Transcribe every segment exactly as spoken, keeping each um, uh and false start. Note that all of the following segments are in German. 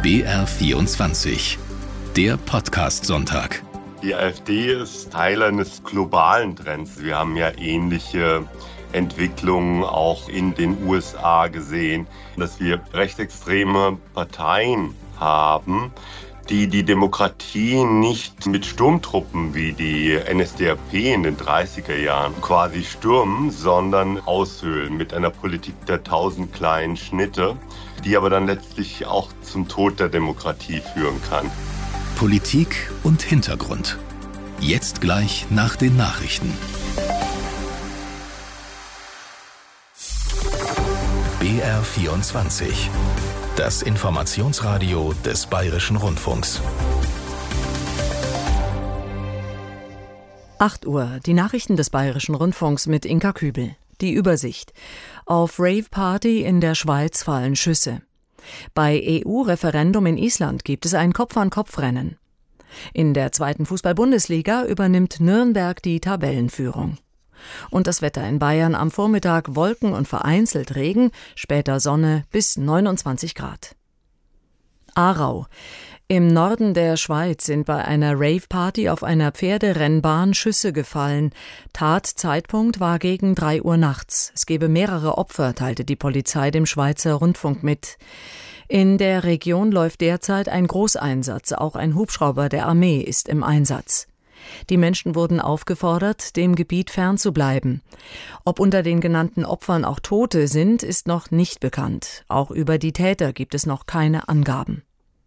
B R vierundzwanzig, der Podcast-Sonntag. Die AfD ist Teil eines globalen Trends. Wir haben ja ähnliche Entwicklungen auch in den U S A gesehen, dass wir rechtsextreme Parteien haben, die die Demokratie nicht mit Sturmtruppen wie die N S D A P in den dreißiger Jahren quasi stürmen, sondern aushöhlen mit einer Politik der tausend kleinen Schnitte, die aber dann letztlich auch zum Tod der Demokratie führen kann. Politik und Hintergrund. Jetzt gleich nach den Nachrichten. B R vierundzwanzig. Das Informationsradio des Bayerischen Rundfunks. acht Uhr, die Nachrichten des Bayerischen Rundfunks mit Inka Kübel. Die Übersicht. Auf Rave-Party in der Schweiz fallen Schüsse. Bei E U-Referendum in Island gibt es ein Kopf-an-Kopf-Rennen. In der zweiten Fußball-Bundesliga übernimmt Nürnberg die Tabellenführung. Und das Wetter in Bayern am Vormittag Wolken und vereinzelt Regen, später Sonne bis neunundzwanzig Grad. Aarau. Im Norden der Schweiz sind bei einer Rave-Party auf einer Pferderennbahn Schüsse gefallen. Tatzeitpunkt war gegen drei Uhr nachts. Es gebe mehrere Opfer, teilte die Polizei dem Schweizer Rundfunk mit. In der Region läuft derzeit ein Großeinsatz. Auch ein Hubschrauber der Armee ist im Einsatz. Die Menschen wurden aufgefordert, dem Gebiet fernzubleiben. Ob unter den genannten Opfern auch Tote sind, ist noch nicht bekannt. Auch über die Täter gibt es noch keine Angaben.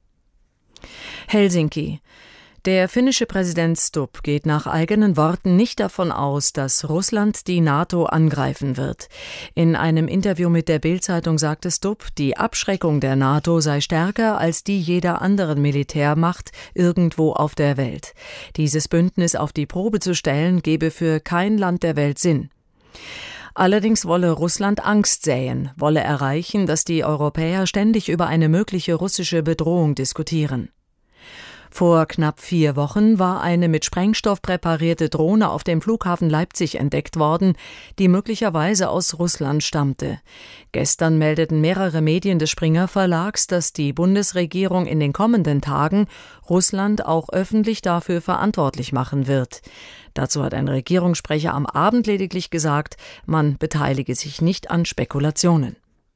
Helsinki. Der finnische Präsident Stubb geht nach eigenen Worten nicht davon aus, dass Russland die NATO angreifen wird. In einem Interview mit der Bild-Zeitung sagte Stubb, die Abschreckung der NATO sei stärker als die jeder anderen Militärmacht irgendwo auf der Welt. Dieses Bündnis auf die Probe zu stellen, gebe für kein Land der Welt Sinn. Allerdings wolle Russland Angst säen, wolle erreichen, dass die Europäer ständig über eine mögliche russische Bedrohung diskutieren. Vor knapp vier Wochen war eine mit Sprengstoff präparierte Drohne auf dem Flughafen Leipzig entdeckt worden, die möglicherweise aus Russland stammte. Gestern meldeten mehrere Medien des Springer Verlags, dass die Bundesregierung in den kommenden Tagen Russland auch öffentlich dafür verantwortlich machen wird. Dazu hat ein Regierungssprecher am Abend lediglich gesagt, man beteilige sich nicht an Spekulationen.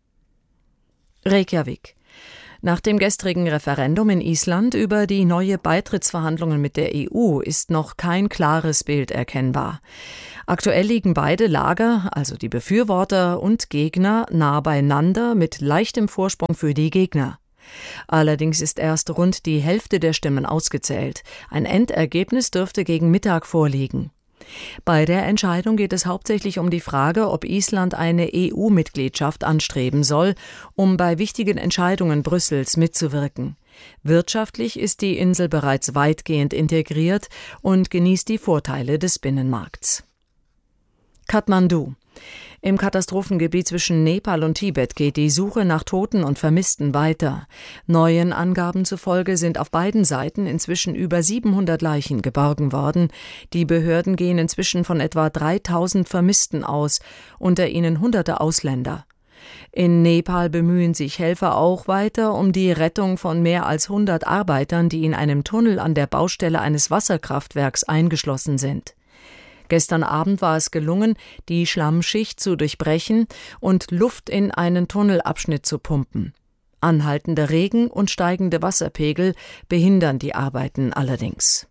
Reykjavik. Nach dem gestrigen Referendum in Island über die neue Beitrittsverhandlungen mit der E U ist noch kein klares Bild erkennbar. Aktuell liegen beide Lager, also die Befürworter und Gegner, nah beieinander mit leichtem Vorsprung für die Gegner. Allerdings ist erst rund die Hälfte der Stimmen ausgezählt. Ein Endergebnis dürfte gegen Mittag vorliegen. Bei der Entscheidung geht es hauptsächlich um die Frage, ob Island eine E U-Mitgliedschaft anstreben soll, um bei wichtigen Entscheidungen Brüssels mitzuwirken. Wirtschaftlich ist die Insel bereits weitgehend integriert und genießt die Vorteile des Binnenmarkts. Kathmandu. Im Katastrophengebiet zwischen Nepal und Tibet geht die Suche nach Toten und Vermissten weiter. Neuen Angaben zufolge sind auf beiden Seiten inzwischen über siebenhundert Leichen geborgen worden. Die Behörden gehen inzwischen von etwa dreitausend Vermissten aus, unter ihnen hunderte Ausländer. In Nepal bemühen sich Helfer auch weiter um die Rettung von mehr als hundert Arbeitern, die in einem Tunnel an der Baustelle eines Wasserkraftwerks eingeschlossen sind. Gestern Abend war es gelungen, die Schlammschicht zu durchbrechen und Luft in einen Tunnelabschnitt zu pumpen. Anhaltender Regen und steigende Wasserpegel behindern die Arbeiten allerdings.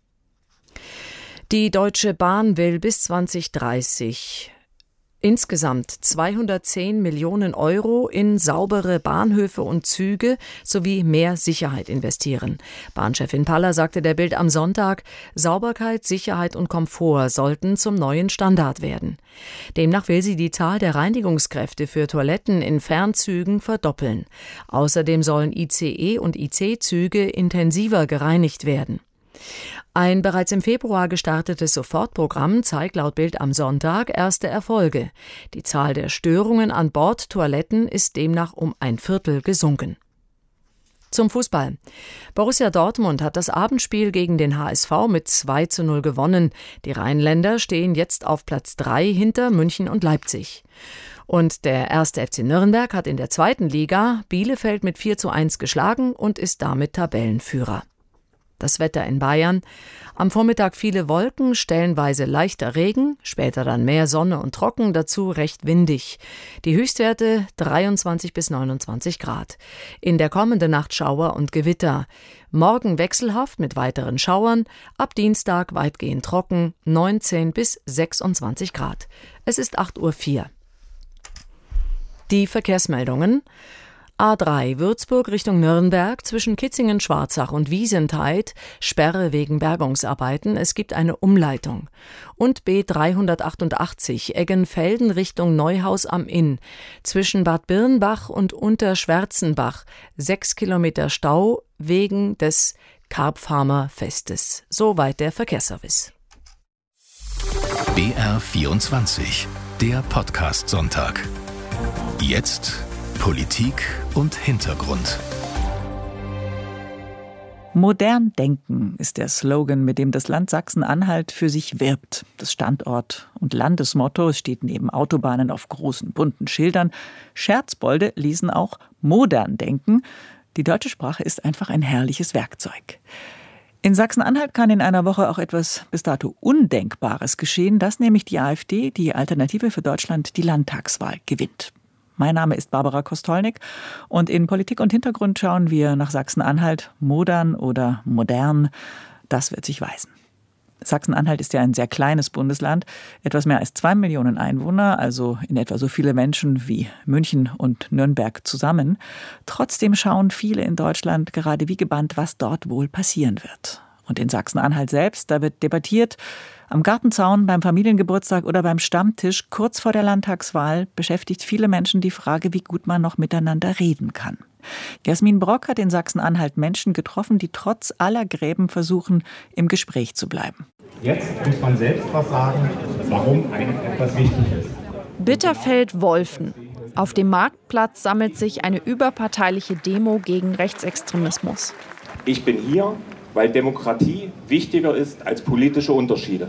Die Deutsche Bahn will bis zwanzig dreißig insgesamt zweihundertzehn Millionen Euro in saubere Bahnhöfe und Züge sowie mehr Sicherheit investieren. Bahnchefin Paller sagte der Bild am Sonntag, Sauberkeit, Sicherheit und Komfort sollten zum neuen Standard werden. Demnach will sie die Zahl der Reinigungskräfte für Toiletten in Fernzügen verdoppeln. Außerdem sollen I C E und I C-Züge intensiver gereinigt werden. Ein bereits im Februar gestartetes Sofortprogramm zeigt laut Bild am Sonntag erste Erfolge. Die Zahl der Störungen an Bordtoiletten ist demnach um ein Viertel gesunken. Zum Fußball. Borussia Dortmund hat das Abendspiel gegen den H S V mit zwei zu null gewonnen. Die Rheinländer stehen jetzt auf Platz drei hinter München und Leipzig. Und der erste F C Nürnberg hat in der zweiten Liga Bielefeld mit vier zu eins geschlagen und ist damit Tabellenführer. Das Wetter in Bayern. Am Vormittag viele Wolken, stellenweise leichter Regen, später dann mehr Sonne und trocken, dazu recht windig. Die Höchstwerte dreiundzwanzig bis neunundzwanzig Grad. In der kommenden Nacht Schauer und Gewitter. Morgen wechselhaft mit weiteren Schauern, ab Dienstag weitgehend trocken, neunzehn bis sechsundzwanzig Grad. Es ist acht Uhr vier. Die Verkehrsmeldungen. A drei Würzburg Richtung Nürnberg zwischen Kitzingen-Schwarzach und Wiesentheid, Sperre wegen Bergungsarbeiten, es gibt eine Umleitung. Und B dreihundertachtundachtzig Eggenfelden Richtung Neuhaus am Inn, zwischen Bad Birnbach und Unterschwärzenbach, sechs Kilometer Stau wegen des Karpfarmer Festes. Soweit der Verkehrsservice. B R vierundzwanzig, der Podcast-Sonntag. Jetzt Politik und Hintergrund. Modern denken ist der Slogan, mit dem das Land Sachsen-Anhalt für sich wirbt. Das Standort- und Landesmotto steht neben Autobahnen auf großen bunten Schildern. Scherzbolde lesen auch modern denken. Die deutsche Sprache ist einfach ein herrliches Werkzeug. In Sachsen-Anhalt kann in einer Woche auch etwas bis dato Undenkbares geschehen, dass nämlich die AfD, die Alternative für Deutschland, die Landtagswahl gewinnt. Mein Name ist Barbara Kostolnik und in Politik und Hintergrund schauen wir nach Sachsen-Anhalt, modern oder modern. Das wird sich weisen. Sachsen-Anhalt ist ja ein sehr kleines Bundesland, etwas mehr als zwei Millionen Einwohner, also in etwa so viele Menschen wie München und Nürnberg zusammen. Trotzdem schauen viele in Deutschland gerade wie gebannt, was dort wohl passieren wird. Und in Sachsen-Anhalt selbst, da wird debattiert. Am Gartenzaun, beim Familiengeburtstag oder beim Stammtisch kurz vor der Landtagswahl beschäftigt viele Menschen die Frage, wie gut man noch miteinander reden kann. Jasmin Brock hat in Sachsen-Anhalt Menschen getroffen, die trotz aller Gräben versuchen, im Gespräch zu bleiben. Jetzt muss man selbst was sagen, warum einem etwas wichtig ist. Bitterfeld-Wolfen. Auf dem Marktplatz sammelt sich eine überparteiliche Demo gegen Rechtsextremismus. Ich bin hier, weil Demokratie wichtiger ist als politische Unterschiede.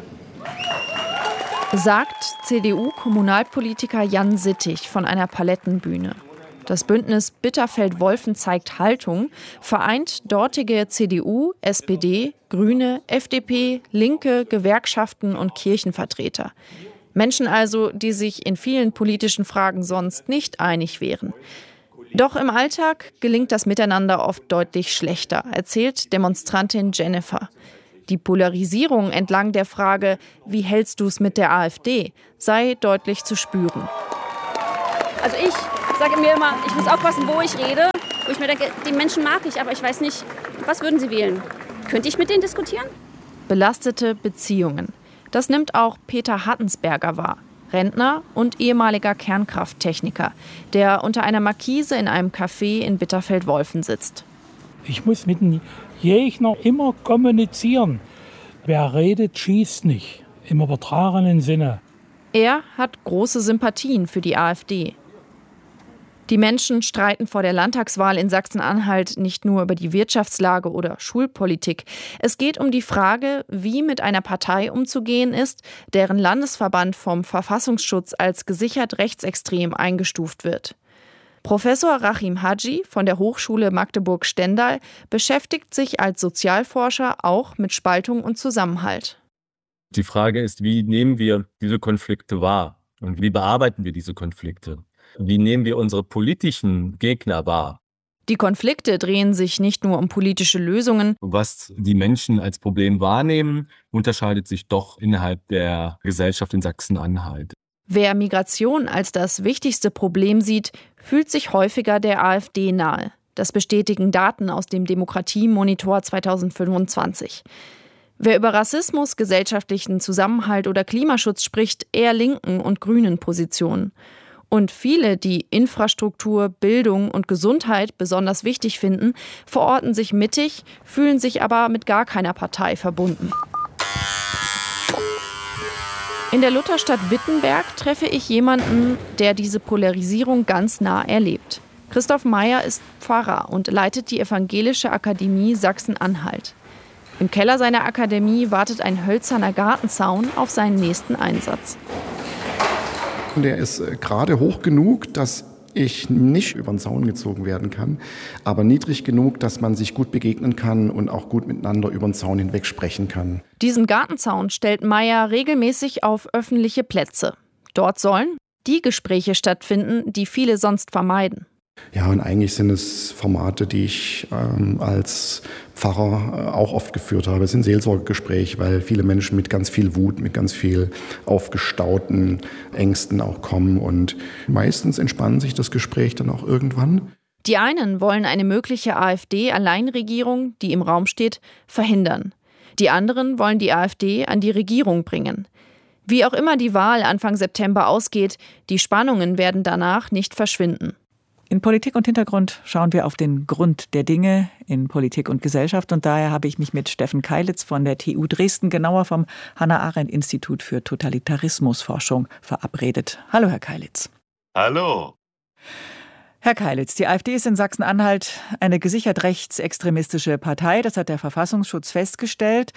Sagt C D U-Kommunalpolitiker Jan Sittig von einer Palettenbühne. Das Bündnis Bitterfeld-Wolfen zeigt Haltung, vereint dortige C D U, S P D, Grüne, F D P, Linke, Gewerkschaften und Kirchenvertreter. Menschen also, die sich in vielen politischen Fragen sonst nicht einig wären. Doch im Alltag gelingt das Miteinander oft deutlich schlechter, erzählt Demonstrantin Jennifer. Die Polarisierung entlang der Frage, wie hältst du es mit der AfD, sei deutlich zu spüren. Also ich sage mir immer, ich muss aufpassen, wo ich rede, wo ich mir denke, die Menschen mag ich, aber ich weiß nicht, was würden sie wählen? Könnte ich mit denen diskutieren? Belastete Beziehungen. Das nimmt auch Peter Hattensberger wahr. Rentner und ehemaliger Kernkrafttechniker, der unter einer Markise in einem Café in Bitterfeld-Wolfen sitzt. Ich muss mit dem Gegner immer kommunizieren. Wer redet, schießt nicht, im übertragenen Sinne. Er hat große Sympathien für die AfD. Die Menschen streiten vor der Landtagswahl in Sachsen-Anhalt nicht nur über die Wirtschaftslage oder Schulpolitik. Es geht um die Frage, wie mit einer Partei umzugehen ist, deren Landesverband vom Verfassungsschutz als gesichert rechtsextrem eingestuft wird. Professor Rachim Haji von der Hochschule Magdeburg-Stendal beschäftigt sich als Sozialforscher auch mit Spaltung und Zusammenhalt. Die Frage ist, wie nehmen wir diese Konflikte wahr und wie bearbeiten wir diese Konflikte? Wie nehmen wir unsere politischen Gegner wahr? Die Konflikte drehen sich nicht nur um politische Lösungen. Was die Menschen als Problem wahrnehmen, unterscheidet sich doch innerhalb der Gesellschaft in Sachsen-Anhalt. Wer Migration als das wichtigste Problem sieht, fühlt sich häufiger der AfD nahe. Das bestätigen Daten aus dem Demokratiemonitor zweitausendfünfundzwanzig. Wer über Rassismus, gesellschaftlichen Zusammenhalt oder Klimaschutz spricht, eher linken und grünen Positionen. Und viele, die Infrastruktur, Bildung und Gesundheit besonders wichtig finden, verorten sich mittig, fühlen sich aber mit gar keiner Partei verbunden. In der Lutherstadt Wittenberg treffe ich jemanden, der diese Polarisierung ganz nah erlebt. Christoph Meyer ist Pfarrer und leitet die Evangelische Akademie Sachsen-Anhalt. Im Keller seiner Akademie wartet ein hölzerner Gartenzaun auf seinen nächsten Einsatz. Der ist gerade hoch genug, dass ich nicht über den Zaun gezogen werden kann, aber niedrig genug, dass man sich gut begegnen kann und auch gut miteinander über den Zaun hinweg sprechen kann. Diesen Gartenzaun stellt Meyer regelmäßig auf öffentliche Plätze. Dort sollen die Gespräche stattfinden, die viele sonst vermeiden. Ja, und eigentlich sind es Formate, die ich ähm, als Pfarrer äh, auch oft geführt habe. Es sind Seelsorgegespräche, weil viele Menschen mit ganz viel Wut, mit ganz viel aufgestauten Ängsten auch kommen. Und meistens entspannt sich das Gespräch dann auch irgendwann. Die einen wollen eine mögliche AfD-Alleinregierung, die im Raum steht, verhindern. Die anderen wollen die AfD an die Regierung bringen. Wie auch immer die Wahl Anfang September ausgeht, die Spannungen werden danach nicht verschwinden. In Politik und Hintergrund schauen wir auf den Grund der Dinge in Politik und Gesellschaft. Und daher habe ich mich mit Steffen Keilitz von der T U Dresden, genauer vom Hannah-Arendt-Institut für Totalitarismusforschung, verabredet. Hallo, Herr Keilitz. Hallo. Herr Keilitz, die AfD ist in Sachsen-Anhalt eine gesichert rechtsextremistische Partei. Das hat der Verfassungsschutz festgestellt.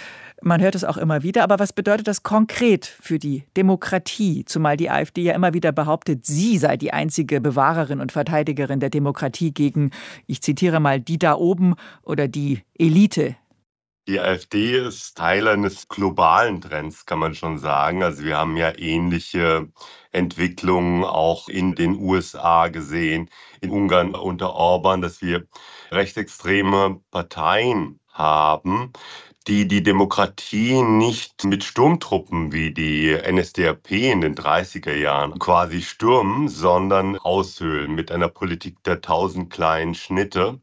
Man hört es auch immer wieder, aber was bedeutet das konkret für die Demokratie? Zumal die AfD ja immer wieder behauptet, sie sei die einzige Bewahrerin und Verteidigerin der Demokratie gegen, ich zitiere mal, die da oben oder die Elite. Die AfD ist Teil eines globalen Trends, kann man schon sagen. Also wir haben ja ähnliche Entwicklungen auch in den U S A gesehen, in Ungarn unter Orban, dass wir rechtsextreme Parteien haben, die die Demokratie nicht mit Sturmtruppen wie die N S D A P in den dreißiger Jahren quasi stürmen, sondern aushöhlen mit einer Politik der tausend kleinen Schnitte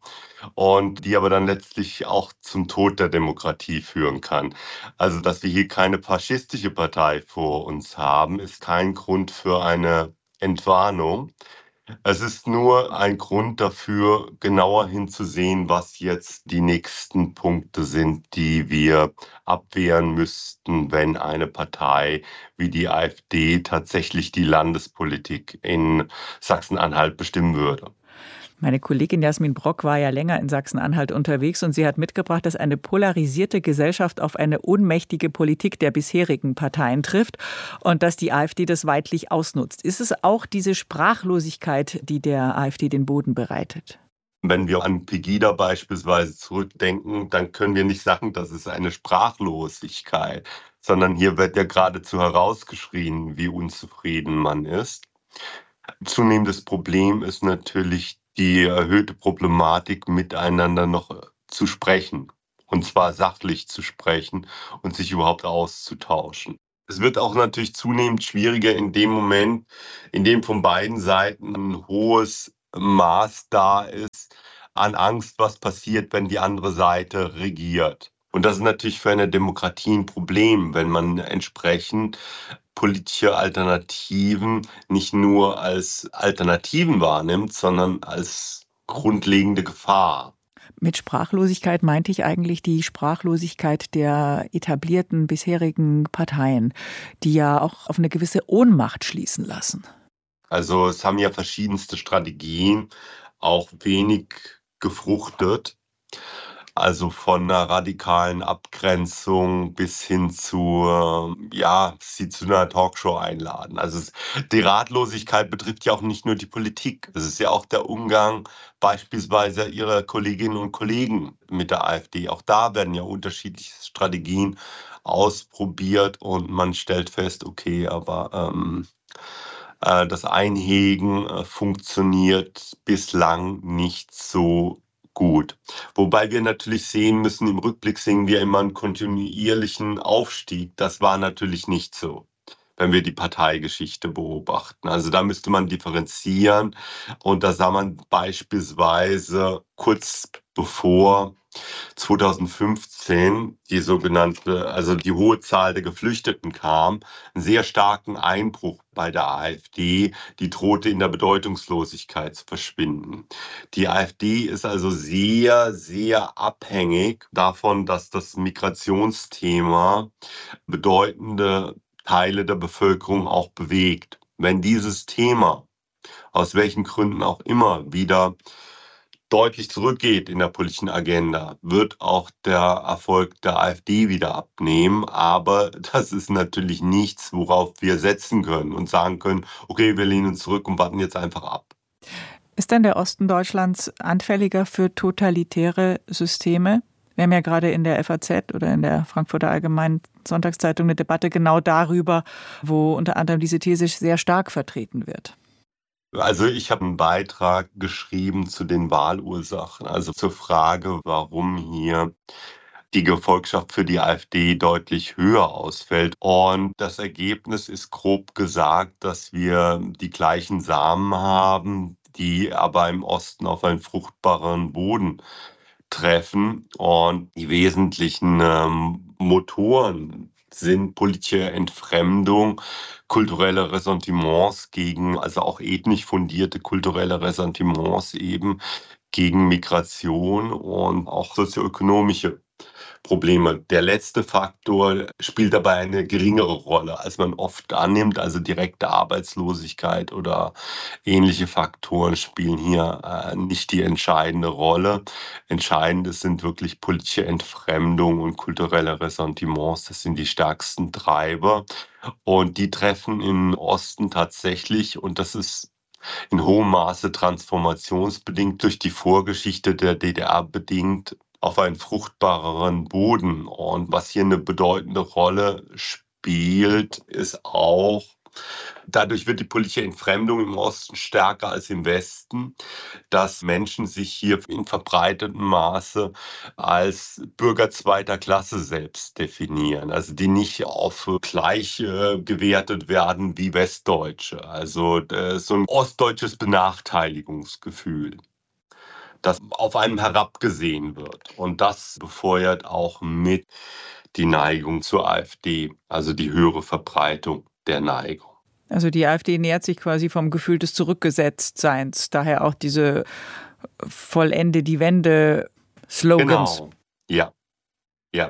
und die aber dann letztlich auch zum Tod der Demokratie führen kann. Also, dass wir hier keine faschistische Partei vor uns haben, ist kein Grund für eine Entwarnung. Es ist nur ein Grund dafür, genauer hinzusehen, was jetzt die nächsten Punkte sind, die wir abwehren müssten, wenn eine Partei wie die AfD tatsächlich die Landespolitik in Sachsen-Anhalt bestimmen würde. Meine Kollegin Jasmin Brock war ja länger in Sachsen-Anhalt unterwegs und sie hat mitgebracht, dass eine polarisierte Gesellschaft auf eine ohnmächtige Politik der bisherigen Parteien trifft und dass die AfD das weidlich ausnutzt. Ist es auch diese Sprachlosigkeit, die der AfD den Boden bereitet? Wenn wir an Pegida beispielsweise zurückdenken, dann können wir nicht sagen, das ist eine Sprachlosigkeit, sondern hier wird ja geradezu herausgeschrien, wie unzufrieden man ist. Zunehmendes Problem ist natürlich die erhöhte Problematik, miteinander noch zu sprechen. Und zwar sachlich zu sprechen und sich überhaupt auszutauschen. Es wird auch natürlich zunehmend schwieriger in dem Moment, in dem von beiden Seiten ein hohes Maß da ist an Angst, was passiert, wenn die andere Seite regiert. Und das ist natürlich für eine Demokratie ein Problem, wenn man entsprechend politische Alternativen nicht nur als Alternativen wahrnimmt, sondern als grundlegende Gefahr. Mit Sprachlosigkeit meinte ich eigentlich die Sprachlosigkeit der etablierten bisherigen Parteien, die ja auch auf eine gewisse Ohnmacht schließen lassen. Also es haben ja verschiedenste Strategien auch wenig gefruchtet. Also von einer radikalen Abgrenzung bis hin zu, ja, sie zu einer Talkshow einladen. Also es, die Ratlosigkeit betrifft ja auch nicht nur die Politik. Es ist ja auch der Umgang beispielsweise ihrer Kolleginnen und Kollegen mit der AfD. Auch da werden ja unterschiedliche Strategien ausprobiert und man stellt fest, okay, aber ähm, äh, das Einhegen äh, funktioniert bislang nicht so gut. Wobei wir natürlich sehen müssen, im Rückblick sehen wir immer einen kontinuierlichen Aufstieg. Das war natürlich nicht so, wenn wir die Parteigeschichte beobachten. Also da müsste man differenzieren. Und da sah man beispielsweise kurz bevor zweitausendfünfzehn die sogenannte, also die hohe Zahl der Geflüchteten kam, einen sehr starken Einbruch bei der AfD, die drohte in der Bedeutungslosigkeit zu verschwinden. Die AfD ist also sehr, sehr abhängig davon, dass das Migrationsthema bedeutende Teile der Bevölkerung auch bewegt. Wenn dieses Thema, aus welchen Gründen auch immer, wieder deutlich zurückgeht in der politischen Agenda, wird auch der Erfolg der AfD wieder abnehmen. Aber das ist natürlich nichts, worauf wir setzen können und sagen können, okay, wir lehnen uns zurück und warten jetzt einfach ab. Ist denn der Osten Deutschlands anfälliger für totalitäre Systeme? Wir haben ja gerade in der F A Z oder in der Frankfurter Allgemeinen Sonntagszeitung eine Debatte genau darüber, wo unter anderem diese These sehr stark vertreten wird. Also ich habe einen Beitrag geschrieben zu den Wahlursachen, also zur Frage, warum hier die Gefolgschaft für die AfD deutlich höher ausfällt. Und das Ergebnis ist grob gesagt, dass wir die gleichen Samen haben, die aber im Osten auf einen fruchtbaren Boden treffen. Und die wesentlichen ähm, Motoren sind politische Entfremdung, kulturelle Ressentiments gegen, also auch ethnisch fundierte kulturelle Ressentiments eben gegen Migration und auch sozioökonomische Probleme. Der letzte Faktor spielt dabei eine geringere Rolle, als man oft annimmt. Also direkte Arbeitslosigkeit oder ähnliche Faktoren spielen hier äh, nicht die entscheidende Rolle. Entscheidend sind wirklich politische Entfremdung und kulturelle Ressentiments. Das sind die stärksten Treiber. Und die treffen im Osten tatsächlich, und das ist in hohem Maße transformationsbedingt, durch die Vorgeschichte der D D R bedingt, auf einen fruchtbareren Boden. Und was hier eine bedeutende Rolle spielt, ist auch, dadurch wird die politische Entfremdung im Osten stärker als im Westen, dass Menschen sich hier in verbreitetem Maße als Bürger zweiter Klasse selbst definieren. Also die nicht auf gleich äh, gewertet werden wie Westdeutsche. Also äh, so ein ostdeutsches Benachteiligungsgefühl, das auf einem herabgesehen wird. Und das befeuert auch mit die Neigung zur AfD, also die höhere Verbreitung der Neigung. Also die AfD nähert sich quasi vom Gefühl des Zurückgesetztseins, daher auch diese Vollende die Wende-Slogans. Genau, ja, ja.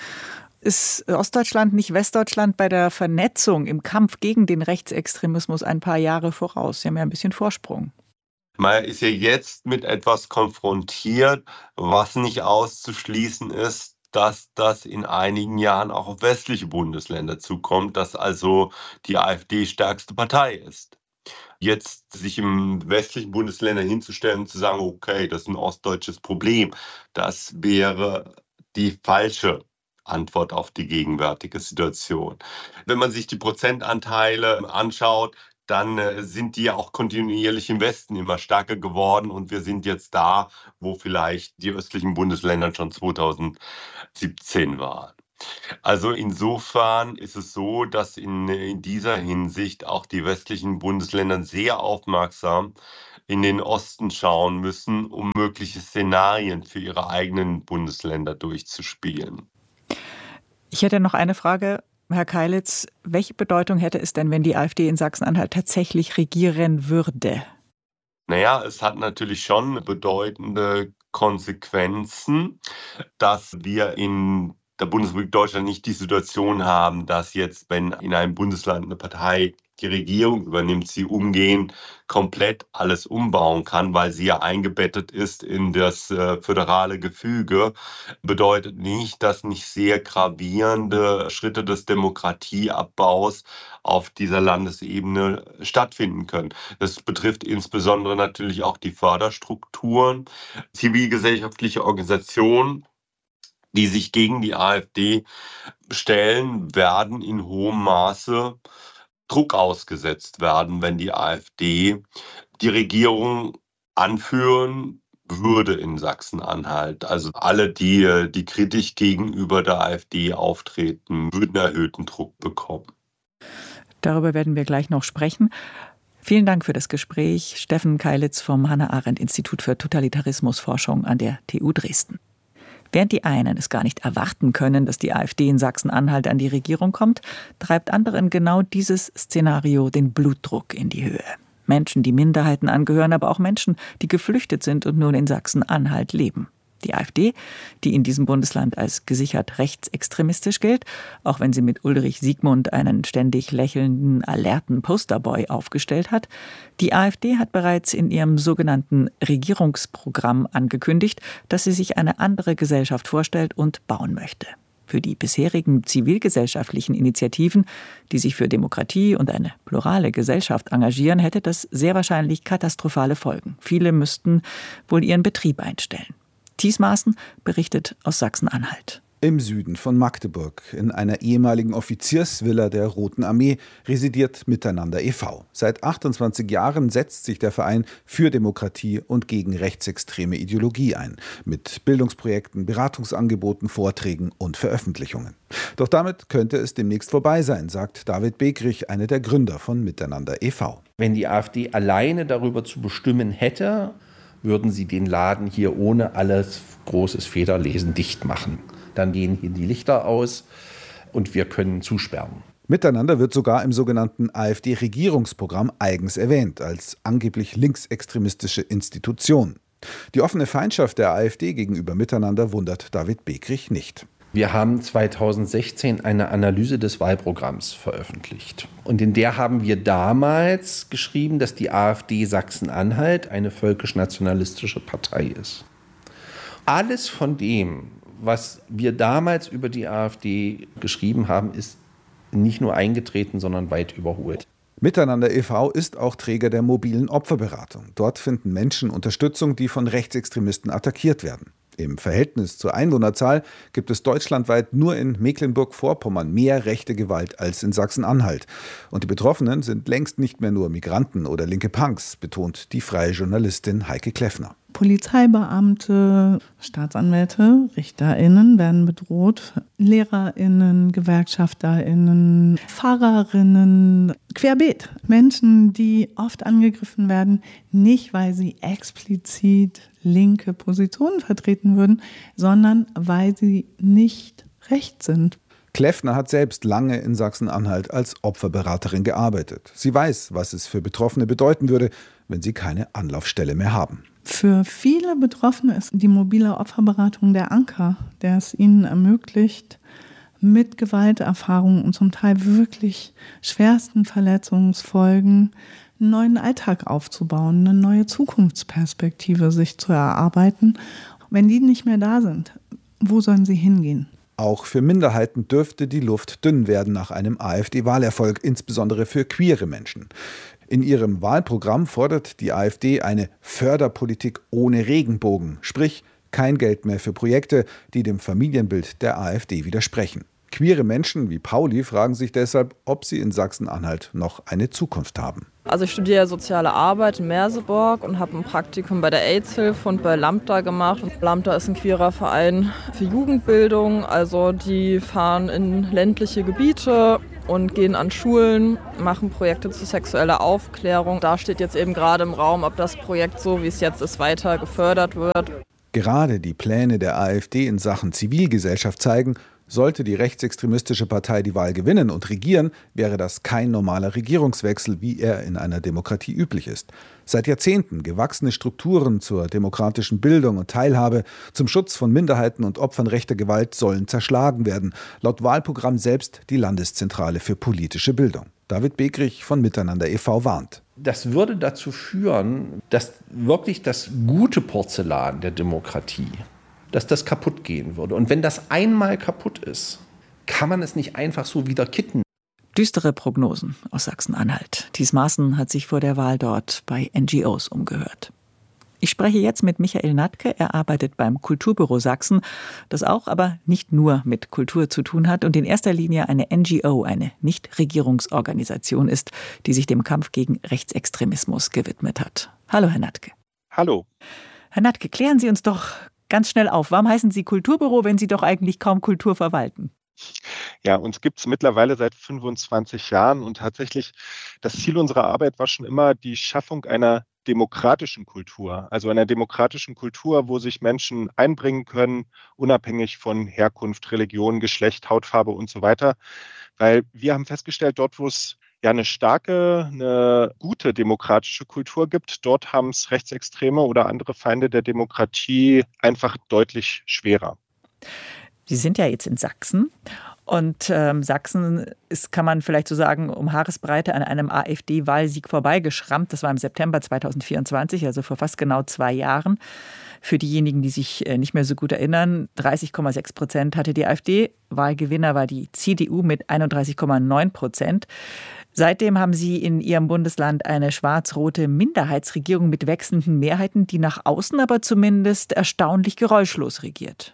Ist Ostdeutschland nicht Westdeutschland bei der Vernetzung im Kampf gegen den Rechtsextremismus ein paar Jahre voraus? Sie haben ja ein bisschen Vorsprung. Man ist ja jetzt mit etwas konfrontiert, was nicht auszuschließen ist, dass das in einigen Jahren auch auf westliche Bundesländer zukommt, dass also die AfD stärkste Partei ist. Jetzt sich im westlichen Bundesländern hinzustellen und zu sagen, okay, das ist ein ostdeutsches Problem, das wäre die falsche Antwort auf die gegenwärtige Situation. Wenn man sich die Prozentanteile anschaut, dann äh, sind die ja auch kontinuierlich im Westen immer stärker geworden und wir sind jetzt da, wo vielleicht die östlichen Bundesländer schon zweitausendsiebzehn waren. Also insofern ist es so, dass in, in dieser Hinsicht auch die westlichen Bundesländer sehr aufmerksam in den Osten schauen müssen, um mögliche Szenarien für ihre eigenen Bundesländer durchzuspielen. Ich hätte noch eine Frage. Herr Keilitz, welche Bedeutung hätte es denn, wenn die AfD in Sachsen-Anhalt tatsächlich regieren würde? Naja, es hat natürlich schon bedeutende Konsequenzen, dass wir in der Bundesrepublik Deutschland nicht die Situation haben, dass jetzt, wenn in einem Bundesland eine Partei die Regierung übernimmt, sie umgehend komplett alles umbauen kann, weil sie ja eingebettet ist in das äh, föderale Gefüge, bedeutet nicht, dass nicht sehr gravierende Schritte des Demokratieabbaus auf dieser Landesebene stattfinden können. Das betrifft insbesondere natürlich auch die Förderstrukturen, zivilgesellschaftliche Organisationen, die sich gegen die AfD stellen, werden in hohem Maße Druck ausgesetzt werden, wenn die AfD die Regierung anführen würde in Sachsen-Anhalt. Also alle, die, die kritisch gegenüber der AfD auftreten, würden erhöhten Druck bekommen. Darüber werden wir gleich noch sprechen. Vielen Dank für das Gespräch. Steffen Keilitz vom Hannah-Arendt-Institut für Totalitarismusforschung an der T U Dresden. Während die einen es gar nicht erwarten können, dass die AfD in Sachsen-Anhalt an die Regierung kommt, treibt anderen genau dieses Szenario den Blutdruck in die Höhe. Menschen, die Minderheiten angehören, aber auch Menschen, die geflüchtet sind und nun in Sachsen-Anhalt leben. Die AfD, die in diesem Bundesland als gesichert rechtsextremistisch gilt, auch wenn sie mit Ulrich Siegmund einen ständig lächelnden, alerten Posterboy aufgestellt hat, die AfD hat bereits in ihrem sogenannten Regierungsprogramm angekündigt, dass sie sich eine andere Gesellschaft vorstellt und bauen möchte. Für die bisherigen zivilgesellschaftlichen Initiativen, die sich für Demokratie und eine plurale Gesellschaft engagieren, hätte das sehr wahrscheinlich katastrophale Folgen. Viele müssten wohl ihren Betrieb einstellen. Thies Maaßen berichtet aus Sachsen-Anhalt. Im Süden von Magdeburg, in einer ehemaligen Offiziersvilla der Roten Armee, residiert Miteinander e V Seit achtundzwanzig Jahren setzt sich der Verein für Demokratie und gegen rechtsextreme Ideologie ein. Mit Bildungsprojekten, Beratungsangeboten, Vorträgen und Veröffentlichungen. Doch damit könnte es demnächst vorbei sein, sagt David Begrich, einer der Gründer von Miteinander e V Wenn die AfD alleine darüber zu bestimmen hätte, würden sie den Laden hier ohne alles großes Federlesen dicht machen. Dann gehen hier die Lichter aus und wir können zusperren. Miteinander wird sogar im sogenannten AfD-Regierungsprogramm eigens erwähnt, als angeblich linksextremistische Institution. Die offene Feindschaft der AfD gegenüber Miteinander wundert David Begrich nicht. Wir haben zweitausendsechzehn eine Analyse des Wahlprogramms veröffentlicht. Und in der haben wir damals geschrieben, dass die AfD Sachsen-Anhalt eine völkisch-nationalistische Partei ist. Alles von dem, was wir damals über die AfD geschrieben haben, ist nicht nur eingetreten, sondern weit überholt. Miteinander e V ist auch Träger der mobilen Opferberatung. Dort finden Menschen Unterstützung, die von Rechtsextremisten attackiert werden. Im Verhältnis zur Einwohnerzahl gibt es deutschlandweit nur in Mecklenburg-Vorpommern mehr rechte Gewalt als in Sachsen-Anhalt. Und die Betroffenen sind längst nicht mehr nur Migranten oder linke Punks, betont die freie Journalistin Heike Kleffner. Polizeibeamte, Staatsanwälte, RichterInnen werden bedroht, LehrerInnen, GewerkschafterInnen, Pfarrerinnen, querbeet. Menschen, die oft angegriffen werden, nicht weil sie explizit linke Positionen vertreten würden, sondern weil sie nicht recht sind. Kleffner hat selbst lange in Sachsen-Anhalt als Opferberaterin gearbeitet. Sie weiß, was es für Betroffene bedeuten würde, wenn sie keine Anlaufstelle mehr haben. Für viele Betroffene ist die mobile Opferberatung der Anker, der es ihnen ermöglicht, mit Gewalterfahrungen und zum Teil wirklich schwersten Verletzungsfolgen einen neuen Alltag aufzubauen, eine neue Zukunftsperspektive sich zu erarbeiten. Wenn die nicht mehr da sind, wo sollen sie hingehen? Auch für Minderheiten dürfte die Luft dünn werden nach einem AfD-Wahlerfolg, insbesondere für queere Menschen. In ihrem Wahlprogramm fordert die AfD eine Förderpolitik ohne Regenbogen, sprich kein Geld mehr für Projekte, die dem Familienbild der AfD widersprechen. Queere Menschen wie Pauli fragen sich deshalb, ob sie in Sachsen-Anhalt noch eine Zukunft haben. Also ich studiere soziale Arbeit in Merseburg und habe ein Praktikum bei der AIDS-Hilfe und bei Lambda gemacht. Und Lambda ist ein queerer Verein für Jugendbildung. Also die fahren in ländliche Gebiete und gehen an Schulen, machen Projekte zur sexueller Aufklärung. Da steht jetzt eben gerade im Raum, ob das Projekt so, wie es jetzt ist, weiter gefördert wird. Gerade die Pläne der AfD in Sachen Zivilgesellschaft zeigen, sollte die rechtsextremistische Partei die Wahl gewinnen und regieren, wäre das kein normaler Regierungswechsel, wie er in einer Demokratie üblich ist. Seit Jahrzehnten gewachsene Strukturen zur demokratischen Bildung und Teilhabe, zum Schutz von Minderheiten und Opfern rechter Gewalt sollen zerschlagen werden. Laut Wahlprogramm selbst die Landeszentrale für politische Bildung. David Begrich von Miteinander e V warnt. Das würde dazu führen, dass wirklich das gute Porzellan der Demokratie, dass das kaputt gehen würde. Und wenn das einmal kaputt ist, kann man es nicht einfach so wieder kitten. Düstere Prognosen aus Sachsen-Anhalt. Thies Maaßen hat sich vor der Wahl dort bei N G Os umgehört. Ich spreche jetzt mit Michael Natke. Er arbeitet beim Kulturbüro Sachsen, das auch, aber nicht nur mit Kultur zu tun hat und in erster Linie eine N G O, eine Nichtregierungsorganisation ist, die sich dem Kampf gegen Rechtsextremismus gewidmet hat. Hallo, Herr Natke. Hallo. Herr Natke, klären Sie uns doch ganz schnell auf. Warum heißen Sie Kulturbüro, wenn Sie doch eigentlich kaum Kultur verwalten? Ja, uns gibt es mittlerweile seit fünfundzwanzig Jahren und tatsächlich das Ziel unserer Arbeit war schon immer die Schaffung einer demokratischen Kultur, also einer demokratischen Kultur, wo sich Menschen einbringen können, unabhängig von Herkunft, Religion, Geschlecht, Hautfarbe und so weiter. Weil wir haben festgestellt, dort, wo es ja eine starke, eine gute demokratische Kultur gibt. Dort haben es Rechtsextreme oder andere Feinde der Demokratie einfach deutlich schwerer. Sie sind ja jetzt in Sachsen. Und ähm, Sachsen ist, kann man vielleicht so sagen, um Haaresbreite an einem AfD-Wahlsieg vorbeigeschrammt. Das war im September zweitausendvierundzwanzig, also vor fast genau zwei Jahren. Für diejenigen, die sich nicht mehr so gut erinnern, dreißig Komma sechs Prozent hatte die AfD. Wahlgewinner war die C D U mit einunddreißig Komma neun Prozent. Seitdem haben Sie in Ihrem Bundesland eine schwarz-rote Minderheitsregierung mit wechselnden Mehrheiten, die nach außen aber zumindest erstaunlich geräuschlos regiert.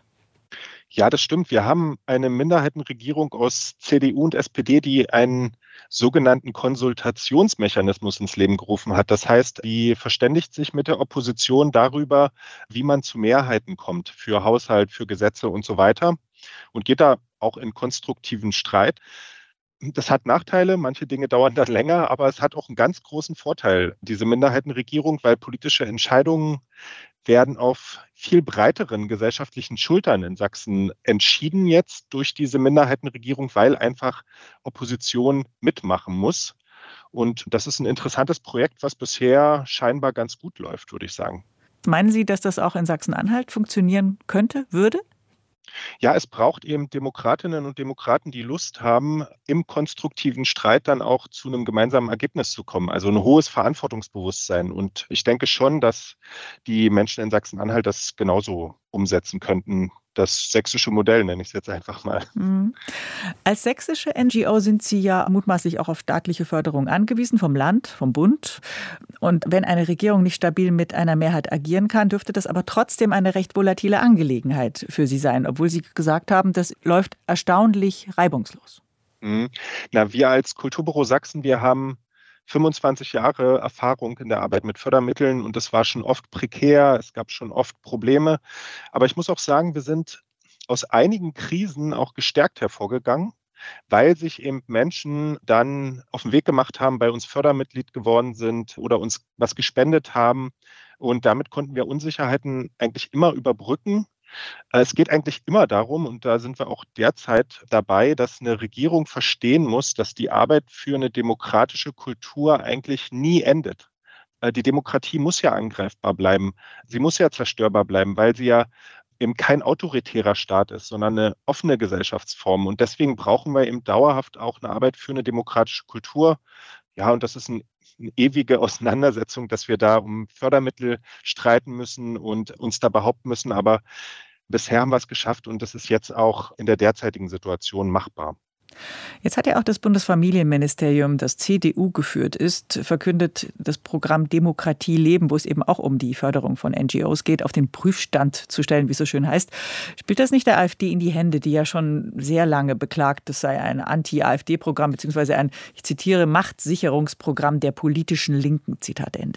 Ja, das stimmt. Wir haben eine Minderheitenregierung aus C D U und S P D, die einen sogenannten Konsultationsmechanismus ins Leben gerufen hat. Das heißt, die verständigt sich mit der Opposition darüber, wie man zu Mehrheiten kommt für Haushalt, für Gesetze und so weiter und geht da auch in konstruktiven Streit. Das hat Nachteile, manche Dinge dauern dann länger, aber es hat auch einen ganz großen Vorteil, diese Minderheitenregierung, weil politische Entscheidungen werden auf viel breiteren gesellschaftlichen Schultern in Sachsen entschieden jetzt durch diese Minderheitenregierung, weil einfach Opposition mitmachen muss. Und das ist ein interessantes Projekt, was bisher scheinbar ganz gut läuft, würde ich sagen. Meinen Sie, dass das auch in Sachsen-Anhalt funktionieren könnte, würde? Ja, es braucht eben Demokratinnen und Demokraten, die Lust haben, im konstruktiven Streit dann auch zu einem gemeinsamen Ergebnis zu kommen. Also ein hohes Verantwortungsbewusstsein. Und ich denke schon, dass die Menschen in Sachsen-Anhalt das genauso umsetzen könnten. Das sächsische Modell nenne ich es jetzt einfach mal. Mhm. Als sächsische N G O sind Sie ja mutmaßlich auch auf staatliche Förderung angewiesen, vom Land, vom Bund. Und wenn eine Regierung nicht stabil mit einer Mehrheit agieren kann, dürfte das aber trotzdem eine recht volatile Angelegenheit für Sie sein, obwohl Sie gesagt haben, das läuft erstaunlich reibungslos. Mhm. Na, wir als Kulturbüro Sachsen, wir haben fünfundzwanzig Jahre Erfahrung in der Arbeit mit Fördermitteln und es war schon oft prekär, es gab schon oft Probleme. Aber ich muss auch sagen, wir sind aus einigen Krisen auch gestärkt hervorgegangen, weil sich eben Menschen dann auf den Weg gemacht haben, bei uns Fördermitglied geworden sind oder uns was gespendet haben. Und damit konnten wir Unsicherheiten eigentlich immer überbrücken. Es geht eigentlich immer darum, und da sind wir auch derzeit dabei, dass eine Regierung verstehen muss, dass die Arbeit für eine demokratische Kultur eigentlich nie endet. Die Demokratie muss ja angreifbar bleiben. Sie muss ja zerstörbar bleiben, weil sie ja eben kein autoritärer Staat ist, sondern eine offene Gesellschaftsform. Und deswegen brauchen wir eben dauerhaft auch eine Arbeit für eine demokratische Kultur. Ja, und das ist ein eine ewige Auseinandersetzung, dass wir da um Fördermittel streiten müssen und uns da behaupten müssen. Aber bisher haben wir es geschafft und das ist jetzt auch in der derzeitigen Situation machbar. Jetzt hat ja auch das Bundesfamilienministerium, das C D U geführt ist, verkündet, das Programm Demokratie leben, wo es eben auch um die Förderung von N G Os geht, auf den Prüfstand zu stellen, wie es so schön heißt. Spielt das nicht der AfD in die Hände, die ja schon sehr lange beklagt, das sei ein Anti-AfD-Programm beziehungsweise ein, ich zitiere, Machtsicherungsprogramm der politischen Linken, Zitat Ende?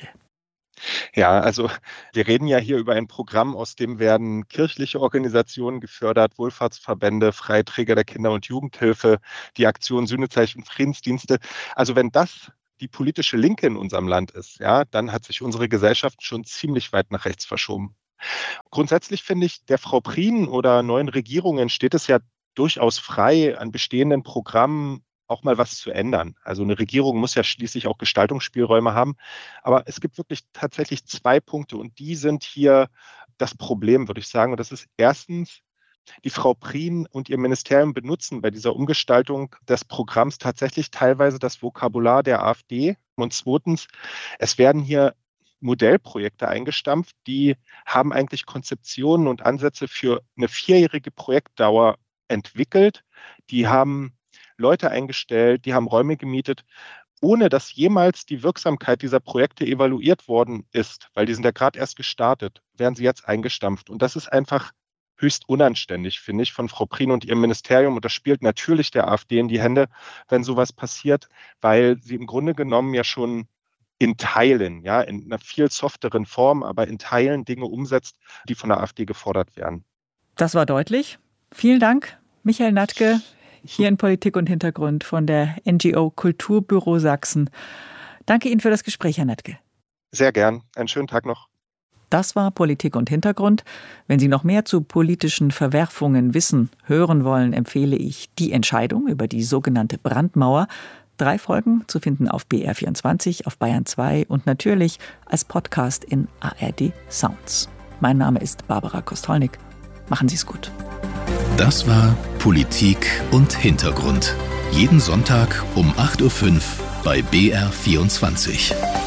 Ja, also wir reden ja hier über ein Programm, aus dem werden kirchliche Organisationen gefördert, Wohlfahrtsverbände, Freiträger der Kinder- und Jugendhilfe, die Aktion Sühnezeichen Friedensdienste. Also wenn das die politische Linke in unserem Land ist, ja, dann hat sich unsere Gesellschaft schon ziemlich weit nach rechts verschoben. Grundsätzlich finde ich, der Frau Prien oder neuen Regierungen steht es ja durchaus frei, an bestehenden Programmen auch mal was zu ändern. Also eine Regierung muss ja schließlich auch Gestaltungsspielräume haben. Aber es gibt wirklich tatsächlich zwei Punkte und die sind hier das Problem, würde ich sagen. Und das ist erstens, die Frau Prien und ihr Ministerium benutzen bei dieser Umgestaltung des Programms tatsächlich teilweise das Vokabular der AfD. Und zweitens, es werden hier Modellprojekte eingestampft, die haben eigentlich Konzeptionen und Ansätze für eine vierjährige Projektdauer entwickelt. Die haben Leute eingestellt, die haben Räume gemietet, ohne dass jemals die Wirksamkeit dieser Projekte evaluiert worden ist, weil die sind ja gerade erst gestartet, werden sie jetzt eingestampft. Und das ist einfach höchst unanständig, finde ich, von Frau Prien und ihrem Ministerium. Und das spielt natürlich der AfD in die Hände, wenn sowas passiert, weil sie im Grunde genommen ja schon in Teilen, ja, in einer viel softeren Form, aber in Teilen Dinge umsetzt, die von der AfD gefordert werden. Das war deutlich. Vielen Dank, Michael Natke, hier in Politik und Hintergrund von der N G O Kulturbüro Sachsen. Danke Ihnen für das Gespräch, Herr Natke. Sehr gern. Einen schönen Tag noch. Das war Politik und Hintergrund. Wenn Sie noch mehr zu politischen Verwerfungen wissen, hören wollen, empfehle ich Die Entscheidung über die sogenannte Brandmauer. Drei Folgen zu finden auf B R vierundzwanzig, auf Bayern zwei und natürlich als Podcast in A R D Sounds. Mein Name ist Barbara Kostolnik. Machen Sie es gut. Das war Politik und Hintergrund. Jeden Sonntag um acht Uhr fünf bei B R vierundzwanzig.